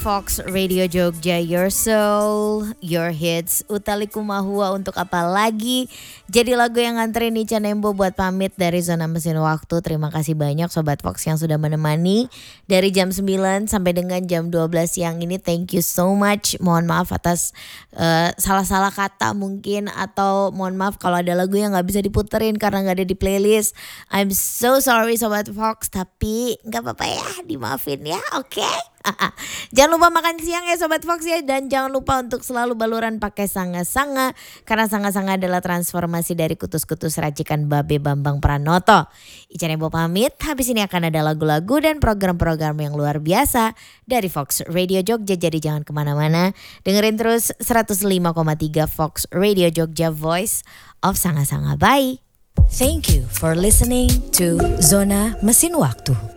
Fox Radio Jogja, your soul, your hits. Utali Kumahua untuk apa lagi? Jadi lagu yang nganterin Ica Nembo buat pamit dari Zona Mesin Waktu. Terima kasih banyak Sobat Fox yang sudah menemani dari jam 9 sampai dengan jam 12 siang ini. Thank you so much. Mohon maaf atas salah-salah kata mungkin, atau mohon maaf kalau ada lagu yang gak bisa diputerin karena gak ada di playlist. I'm so sorry Sobat Fox, tapi gak apa-apa ya, dimaafin ya, oke? Jangan lupa makan siang ya Sobat Fox ya. Dan jangan lupa untuk selalu baluran pakai sanga-sanga, karena sanga-sanga adalah transformasi dari kutus-kutus racikan Babe Bambang Pranoto. Ica Nembo pamit. Habis ini akan ada lagu-lagu dan program-program yang luar biasa dari Fox Radio Jogja. Jadi jangan kemana-mana, dengerin terus 105,3 Fox Radio Jogja, Voice of Sanga-Sanga. Bye. Thank you for listening to Zona Mesin Waktu.